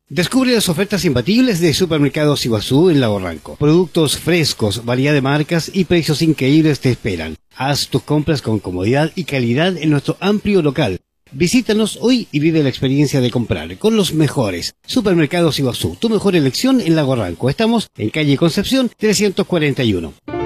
Descubre las ofertas imbatibles de Supermercados Iguazú en Lago Ranco. Productos frescos, variedad de marcas y precios increíbles te esperan. Haz tus compras con comodidad y calidad en nuestro amplio local. Visítanos hoy y vive la experiencia de comprar con los mejores. Supermercados Iguazú, tu mejor elección en Lago Ranco. Estamos en calle Concepción 341.